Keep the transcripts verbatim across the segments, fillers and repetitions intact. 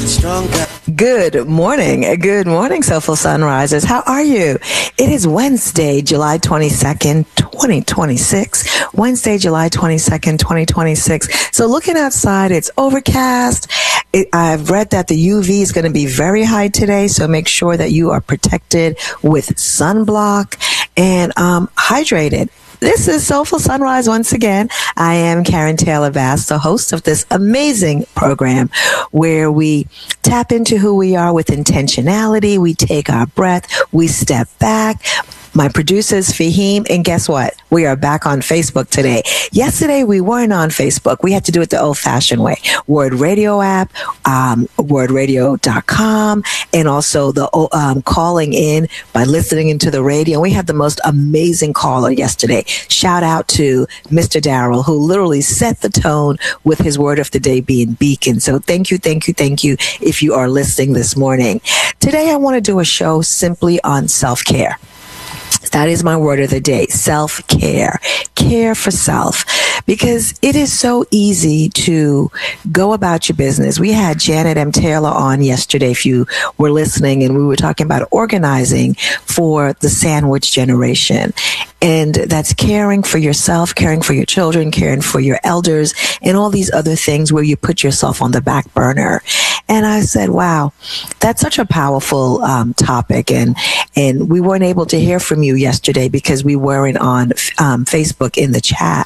stronger. Good morning. Good morning, Soulful Sunrisers. How are you? It is Wednesday, July twenty-second, twenty twenty-six. Wednesday, July twenty-second, twenty twenty-six. So looking outside, it's overcast. It, I've read that the U V is going to be very high today, so make sure that you are protected with sunblock and um, hydrated. This is Soulful Sunrise once again. I am Karen Taylor Bass, the host of this amazing program where we tap into who we are with intentionality. We take our breath. We step back. My producer is Fahim, and guess what? We are back on Facebook today. Yesterday, we weren't on Facebook. We had to do it the old-fashioned way. Word Radio app, um, word radio dot com, and also the um, calling in by listening into the radio. We had the most amazing caller yesterday. Shout out to Mister Darrell, who literally set the tone with his word of the day being beacon. So thank you, thank you, thank you if you are listening this morning. Today, I want to do a show simply on self-care. That is my word of the day, self-care, care for self, because it is so easy to go about your business. We had Janet M. Taylor on yesterday, if you were listening, and we were talking about organizing for the sandwich generation. And that's caring for yourself, caring for your children, caring for your elders, and all these other things where you put yourself on the back burner. And I said, wow, that's such a powerful um, topic. And, and we weren't able to hear from you yesterday because we weren't on um, Facebook in the chat.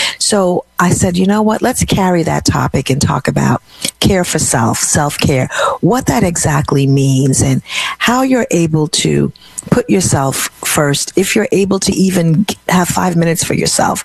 So I said, you know what, let's carry that topic and talk about care for self, self-care, what that exactly means and how you're able to put yourself first, if you're able to even have five minutes for yourself.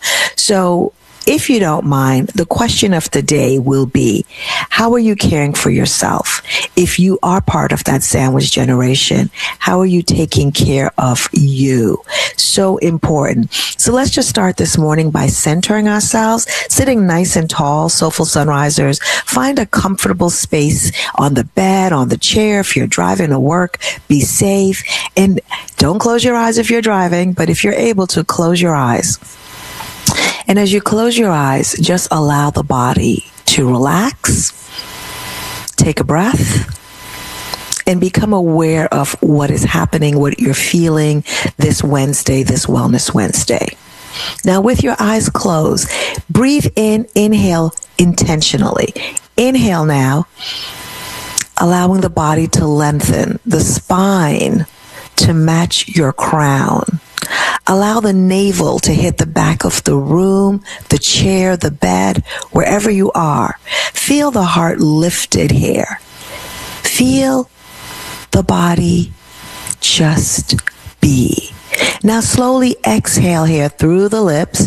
So if you don't mind, the question of the day will be, how are you caring for yourself? If you are part of that sandwich generation, how are you taking care of you? So important. So let's just start this morning by centering ourselves, sitting nice and tall, Soulful Sunrisers. Find a comfortable space on the bed, on the chair. If you're driving to work, be safe. And don't close your eyes if you're driving, but if you're able to, close your eyes. And as you close your eyes, just allow the body to relax, take a breath, and become aware of what is happening, what you're feeling this Wednesday, this Wellness Wednesday. Now, with your eyes closed, breathe in, inhale intentionally. Inhale now, allowing the body to lengthen, the spine to match your crown. Allow the navel to hit the back of the room, the chair, the bed, wherever you are. Feel the heart lifted here. Feel the body just be. Now slowly exhale here through the lips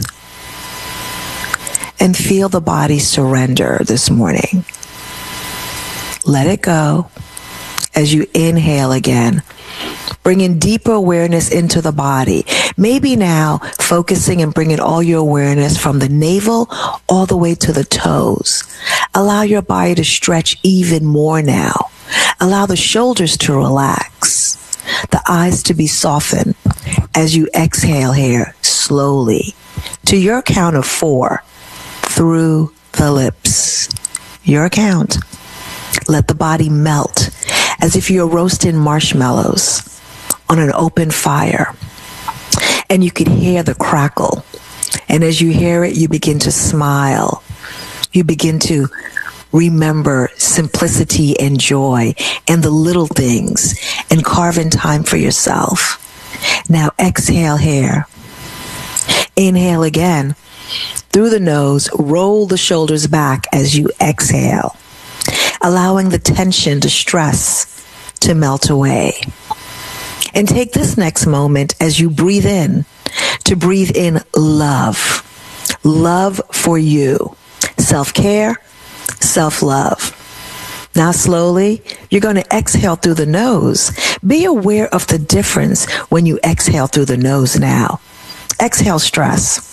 and feel the body surrender this morning. Let it go as you inhale again. Bringing deeper awareness into the body. Maybe now focusing and bringing all your awareness from the navel all the way to the toes. Allow your body to stretch even more now. Allow the shoulders to relax. The eyes to be softened as you exhale here slowly to your count of four through the lips. Your count. Let the body melt as if you're roasting marshmallows on an open fire. And you can hear the crackle. And as you hear it, you begin to smile. You begin to remember simplicity and joy and the little things and carve in time for yourself. Now exhale here. Inhale again. Through the nose, roll the shoulders back as you exhale, allowing the tension, the stress to melt away. And take this next moment as you breathe in, to breathe in love. Love for you. Self-care, self-love. Now slowly, you're going to exhale through the nose. Be aware of the difference when you exhale through the nose now. Exhale stress.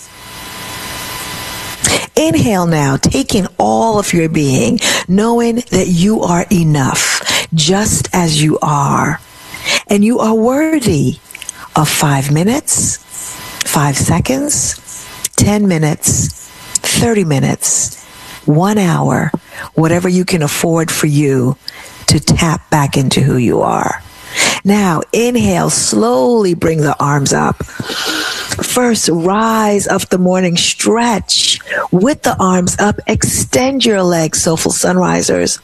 Inhale now, taking all of your being, knowing that you are enough, just as you are. And you are worthy of five minutes, five seconds, ten minutes, thirty minutes, one hour, whatever you can afford for you to tap back into who you are. Now, inhale, slowly bring the arms up. First, rise up the morning, stretch with the arms up, extend your legs, Soulful Sunrisers.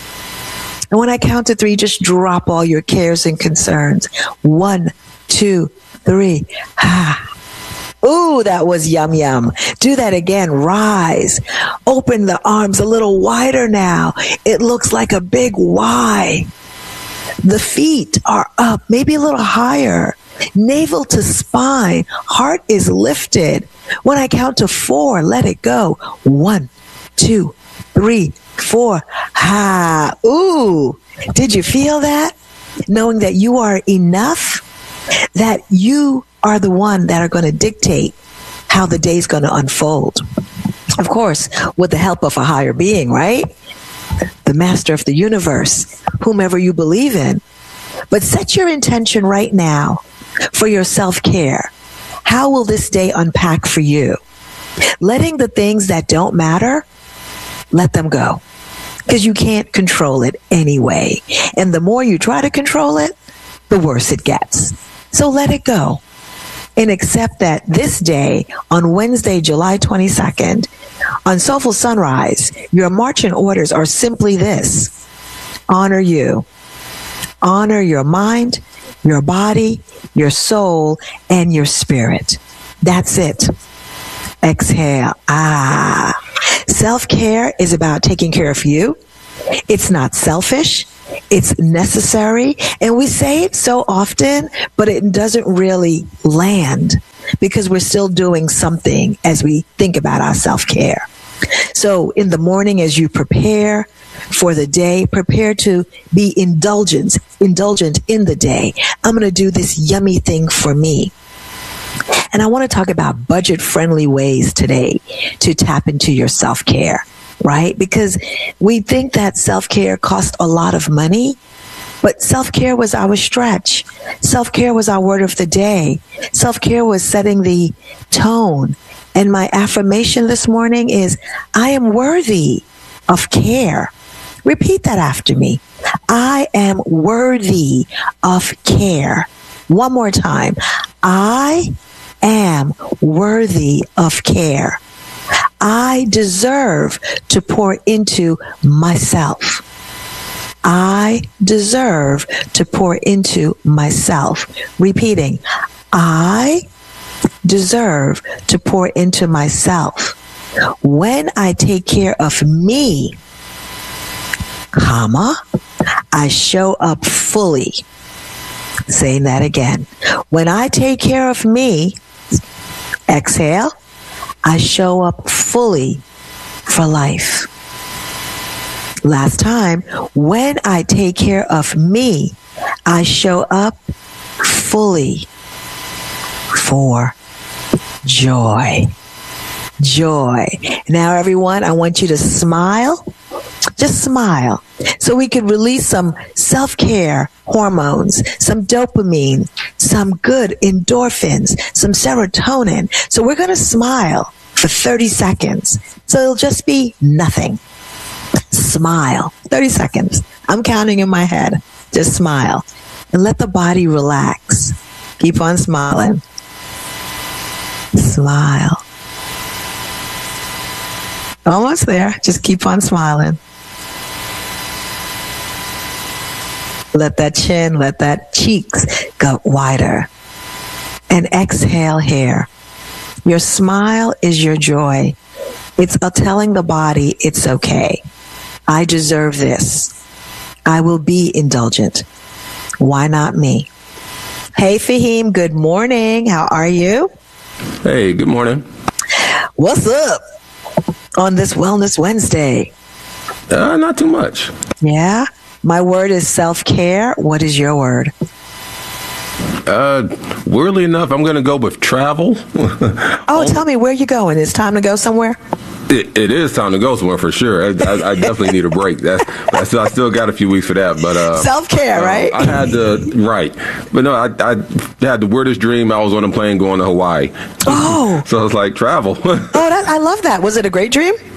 And when I count to three, just drop all your cares and concerns. One, two, three. Ah. Ooh, that was yum, yum. Do that again. Rise. Open the arms a little wider now. It looks like a big Y. The feet are up, maybe a little higher. Navel to spine. Heart is lifted. When I count to four, let it go. One, two, three, four. Ha. Ooh. Did you feel that? Knowing that you are enough, that you are the one that are going to dictate how the day's going to unfold. Of course, with the help of a higher being, right? The master of the universe, whomever you believe in. But set your intention right now for your self-care. How will this day unpack for you? Letting the things that don't matter, let them go. Because you can't control it anyway. And the more you try to control it, the worse it gets. So let it go. And accept that this day, on Wednesday, July twenty-second, on Soulful Sunrise, your marching orders are simply this. Honor you. Honor your mind, your body, your soul, and your spirit. That's it. Exhale. Ah. Self-care is about taking care of you. It's not selfish. It's necessary. And we say it so often, but it doesn't really land because we're still doing something as we think about our self-care. So in the morning, as you prepare for the day, prepare to be indulgent, indulgent in the day. I'm going to do this yummy thing for me. And I want to talk about budget-friendly ways today to tap into your self-care, right? Because we think that self-care costs a lot of money, but self-care was our stretch. Self-care was our word of the day. Self-care was setting the tone. And my affirmation this morning is, I am worthy of care. Repeat that after me. I am worthy of care. One more time. I am worthy of care. I deserve to pour into myself. I deserve to pour into myself. Repeating, I deserve to pour into myself. When I take care of me, comma, I show up fully. Saying that again. When I take care of me, exhale, I show up fully for life. Last time, when I take care of me, I show up fully for joy. Joy. Now, everyone, I want you to smile. Just smile so we can release some self-care hormones, some dopamine, some good endorphins, some serotonin. So we're going to smile for thirty seconds. So it'll just be nothing. Smile. thirty seconds. I'm counting in my head. Just smile and let the body relax. Keep on smiling. Smile. Almost there. Just keep on smiling. Let that chin, let that cheeks go wider. And exhale here. Your smile is your joy. It's a telling the body it's okay. I deserve this. I will be indulgent. Why not me? Hey, Fahim, good morning. How are you? Hey, good morning. What's up on this Wellness Wednesday? Uh, not too much. Yeah? My word is self-care. What is your word? Uh, weirdly enough, I'm going to go with travel. Oh, tell me, where you going? It's time to go somewhere? It, it is time to go somewhere for sure. I, I, I definitely need a break. That's, I still, I still got a few weeks for that. But uh, self-care, uh, right? I had to, right. But no, I, I had the weirdest dream. I was on a plane going to Hawaii. Oh. So it's like travel. Oh, that, I love that. Was it a great dream?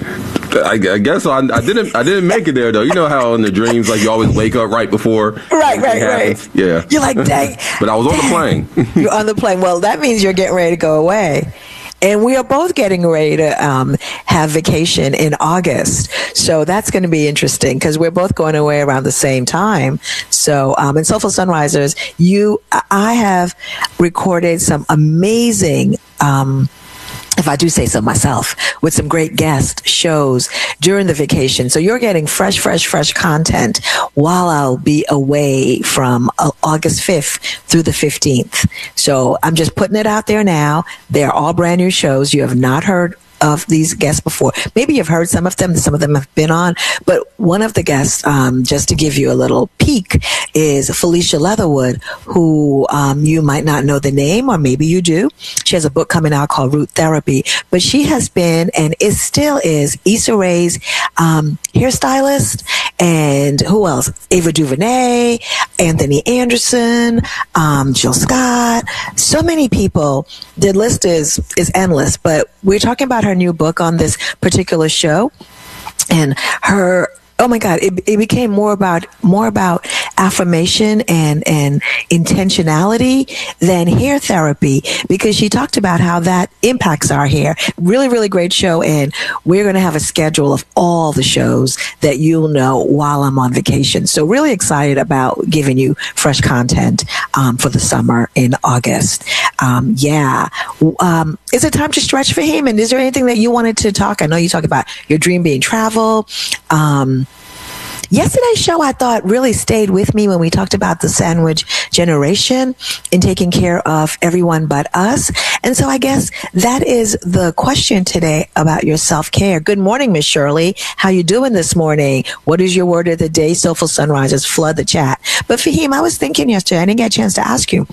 I, I guess so. I, I didn't. I didn't make it there though. You know how in the dreams, like you always wake up right before. Right, right, happens. right. Yeah. You're like, dang. But I was on dang. the plane. You're on the plane. Well, that means you're getting ready to go away. And we are both getting ready to um, have vacation in August. So that's going to be interesting because we're both going away around the same time. So um, in Soulful Sunrisers, you, I have recorded some amazing um if I do say so myself, with some great guest shows during the vacation. So you're getting fresh, fresh, fresh content while I'll be away from uh, August fifth through the fifteenth. So I'm just putting it out there now. They're all brand new shows. You have not heard of these guests before. Maybe you've heard some of them. Some of them have been on. But one of the guests, um, just to give you a little peek, is Felicia Leatherwood, who um, you might not know the name, or maybe you do. She has a book coming out called Root Therapy. But she has been, and it still is, Issa Rae's um, hairstylist. And who else? Ava DuVernay, Anthony Anderson, um, Jill Scott. So many people. The list is is endless. But we're talking about her new book on this particular show, and her. Oh my God! It, it became more about more about affirmation and and intentionality than hair therapy, because she talked about how that impacts our hair. Really, really great show, and we're going to have a schedule of all the shows that you'll know while I'm on vacation. So really excited about giving you fresh content um, for the summer in August. Um, yeah, um, is it time to stretch for him? And is there anything that you wanted to talk? I know you talked about your dream being travel. Um, Yesterday's show, I thought, really stayed with me when we talked about the sandwich generation and taking care of everyone but us. And so I guess that is the question today about your self-care. Good morning, Miss Shirley. How you doing this morning? What is your word of the day? Soulful Sunrisers, flood the chat. But Fahim, I was thinking yesterday, I didn't get a chance to ask you.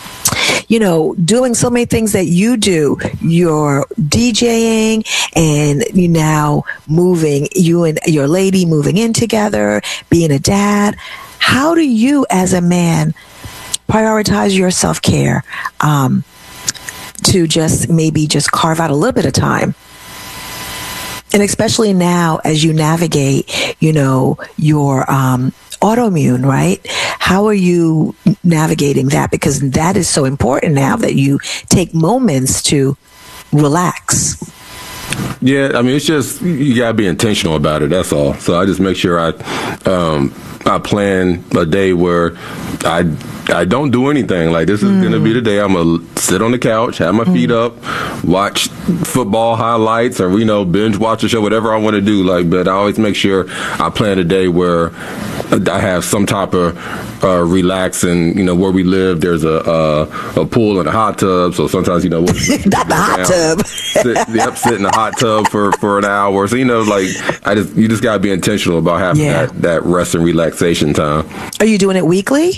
You know, doing so many things that you do, you're DJing and you now moving, you and your lady moving in together, being a dad. How do you as a man prioritize your self-care um, to just maybe just carve out a little bit of time? And especially now as you navigate, you know, your um, autoimmune, right? How are you navigating that? Because that is so important now that you take moments to relax. Yeah, I mean, it's just, you got to be intentional about it. That's all. So I just make sure I, um, I plan a day where I I don't do anything. Like, this is mm. going to be the day I'm going to sit on the couch, have my mm. feet up, watch football highlights, or, you know, binge watch a show, whatever I want to do. Like, but I always make sure I plan a day where I have some type of uh, relaxing, you know, where we live, there's a uh, a pool and a hot tub. So sometimes, you know, we'll, not the hot down, tub. sit, yep, sit in the hot tub for, for an hour. So, you know, like, I just, you just got to be intentional about having yeah. that, that rest and relaxation time. Are you doing it weekly?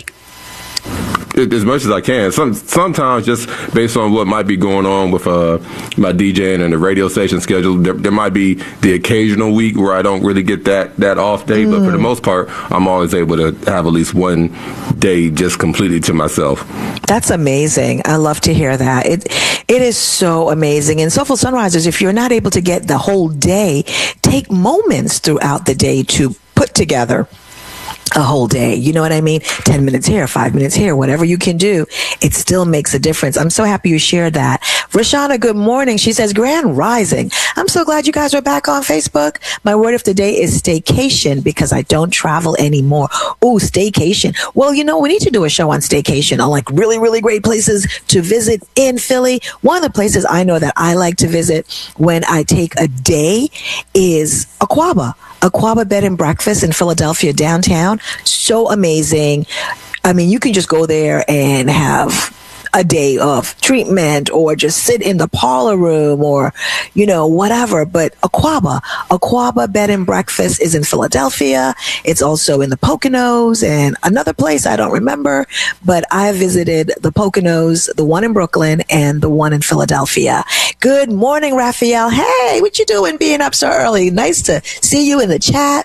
As much as I can. Some sometimes just based on what might be going on with uh, my DJing and the radio station schedule, there, there might be the occasional week where I don't really get that, that off day. Mm. But for the most part, I'm always able to have at least one day just completely to myself. That's amazing. I love to hear that. It it is so amazing. And Soulful Sunrisers, if you're not able to get the whole day, take moments throughout the day to put together a whole day. You know what I mean? ten minutes here, five minutes here, whatever you can do, it still makes a difference. I'm so happy you shared that. Rashana, good morning. She says, Grand Rising. I'm so glad you guys are back on Facebook. My word of the day is staycation, because I don't travel anymore. Ooh, staycation. Well, you know, we need to do a show on staycation, on like really, really great places to visit in Philly. One of the places I know that I like to visit when I take a day is Aquaba. Aquaba Bed and Breakfast in Philadelphia downtown. So amazing. I mean, you can just go there and have a day of treatment, or just sit in the parlor room, or, you know, whatever. But Aquaba, Aquaba Bed and Breakfast is in Philadelphia. It's also in the Poconos and another place I don't remember, but I visited the Poconos, the one in Brooklyn and the one in Philadelphia. Good morning, Raphael. Hey, what you doing being up so early? Nice to see you in the chat.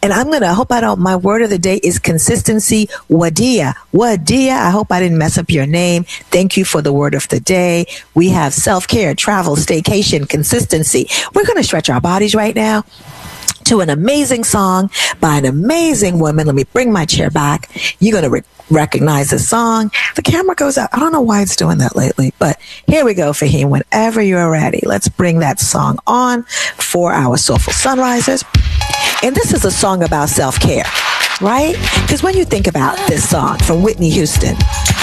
And I'm going to, I hope I don't, my word of the day is consistency. Wadia. Wadia. I hope I didn't mess up your name. Thank you for the word of the day. We have self-care, travel, staycation, consistency. We're going to stretch our bodies right now to an amazing song by an amazing woman. Let me bring my chair back. You're going to re- recognize the song. The camera goes out. I don't know why it's doing that lately, but here we go, Fahim. Whenever you're ready, let's bring that song on for our Soulful Sunrisers. And this is a song about self-care, right? Because when you think about this song from Whitney Houston,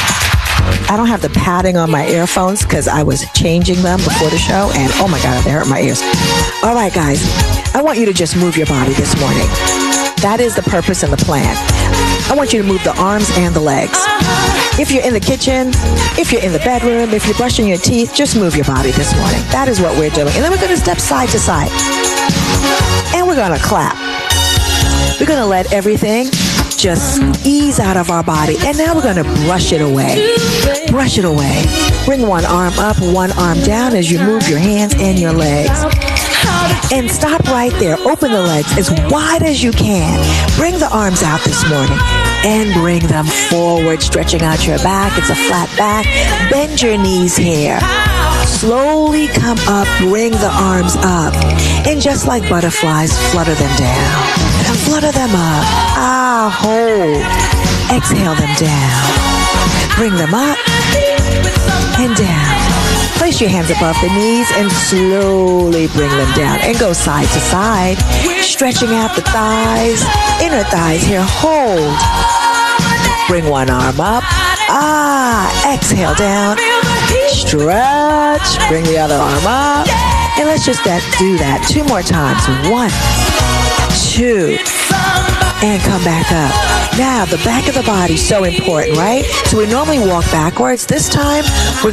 I don't have the padding on my earphones because I was changing them before the show, and oh my God, they hurt my ears. All right, guys, I want you to just move your body this morning. That is the purpose and the plan. I want you to move the arms and the legs. If you're in the kitchen, if you're in the bedroom, if you're brushing your teeth, just move your body this morning. That is what we're doing. And then we're going to step side to side. And we're going to clap. We're going to let everything just ease out of our body. And now we're going to brush it away. Brush it away. Bring one arm up, one arm down as you move your hands and your legs. And stop right there. Open the legs as wide as you can. Bring the arms out this morning and bring them forward, stretching out your back. It's a flat back. Bend your knees here. Slowly come up, bring the arms up. And just like butterflies, flutter them down. Flutter them up. Ah, hold. Exhale them down. Bring them up and down. Place your hands above the knees and slowly bring them down. And go side to side, stretching out the thighs, inner thighs here. Hold. Bring one arm up. Ah, exhale down. Stretch. Bring the other arm up. And let's just that, do that two more times. One, two, and come back up. Now, the back of the body is so important, right? So we normally walk backwards. This time, we're